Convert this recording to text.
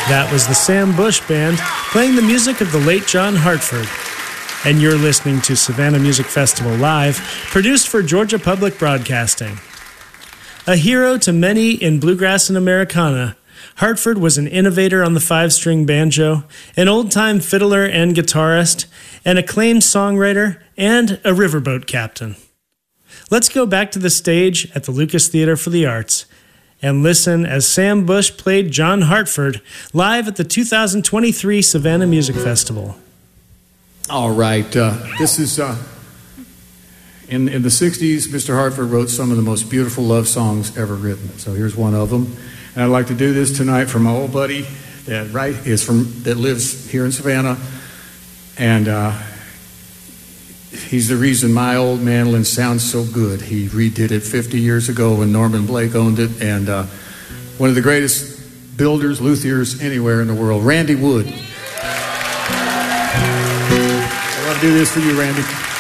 That was the Sam Bush Band playing the music of the late John Hartford. And you're listening to Savannah Music Festival Live, produced for Georgia Public Broadcasting. A hero to many in bluegrass and Americana, Hartford was an innovator on the five-string banjo, an old-time fiddler and guitarist, an acclaimed songwriter, and a riverboat captain. Let's go back to the stage at the Lucas Theater for the Arts and listen as Sam Bush played John Hartford live at the 2023 Savannah Music Festival. All right, this is, in the 60s, Mr. Hartford wrote some of the most beautiful love songs ever written. So here's one of them. And I'd like to do this tonight for my old buddy that lives here in Savannah. And he's the reason my old mandolin sounds so good. He redid it 50 years ago when Norman Blake owned it. And one of the greatest builders, luthiers anywhere in the world, Randy Wood. Do this for you, Randy.